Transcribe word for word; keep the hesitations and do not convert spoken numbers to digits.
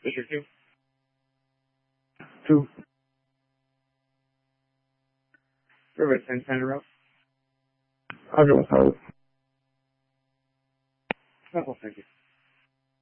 Is your two? Two. River ten ten route. I'll go with Howard. Simple, thank you.